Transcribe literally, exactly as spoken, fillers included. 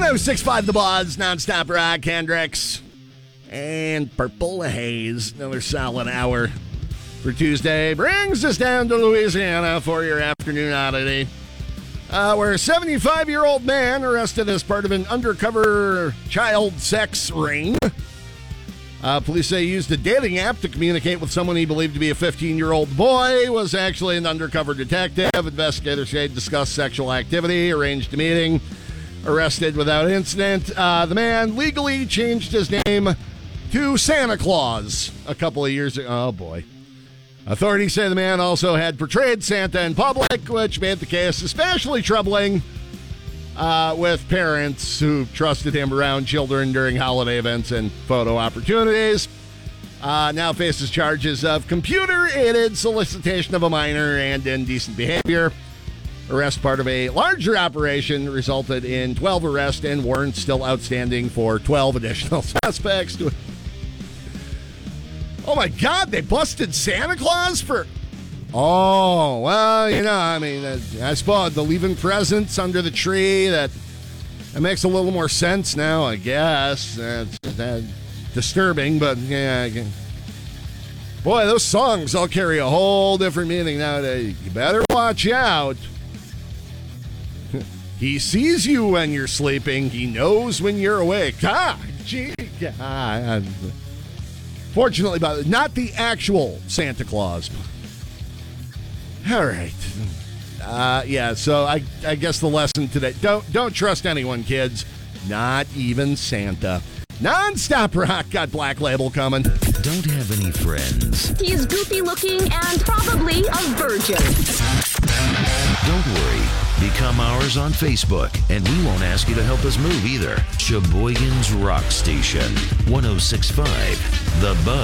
one oh six point five The Buzz, nonstop rock, Hendrix, and Purple Haze. Another solid hour for Tuesday. Brings us down to Louisiana for your afternoon oddity. Uh, where a seventy-five-year-old man arrested as part of an undercover child sex ring. Uh, police say he used a dating app to communicate with someone he believed to be a fifteen-year-old boy. Was actually an undercover detective. Investigators say he discussed sexual activity, arranged a meeting, arrested without incident. Uh, the man legally changed his name to Santa Claus a couple of years ago. Oh, boy. Authorities say the man also had portrayed Santa in public, which made the case especially troubling uh, with parents who trusted him around children during holiday events and photo opportunities. Uh, now faces charges of computer-aided solicitation of a minor and indecent behavior. Arrest, part of a larger operation, resulted in twelve arrests and warrants still outstanding for twelve additional suspects. Oh, my God, they busted Santa Claus for... Oh, well, you know, I mean, uh, I suppose the leaving presents under the tree, that, that makes a little more sense now, I guess. That's that disturbing, but, yeah. I can... Boy, those songs all carry a whole different meaning nowadays. You better watch out. He sees you when you're sleeping. He knows when you're awake. Ah, gee, God. Fortunately, but not the actual Santa Claus. All right. Uh, yeah, so I, I guess the lesson today, don't don't trust anyone, kids. Not even Santa. Non-stop rock got Black Label coming. Don't have any friends. He's goofy looking and probably a virgin. Don't worry. Become ours on Facebook, and we won't ask you to help us move either. Sheboygan's Rock Station, one oh six point five The Buzz.